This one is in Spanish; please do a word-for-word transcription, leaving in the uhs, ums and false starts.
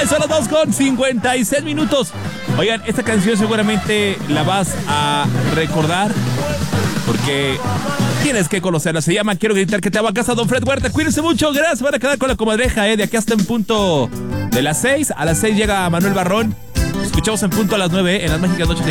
son las dos con cincuenta y seis minutos. Oigan, esta canción seguramente la vas a recordar porque tienes que conocerla. Se llama Quiero gritar que te amo a casa, Don Fred Huerta. Cuídense mucho, gracias. Van a quedar con la comadreja, eh, de aquí hasta en punto de las seis. A las seis llega Manuel Barrón. Escuchamos en punto a las nueve en las mágicas noches de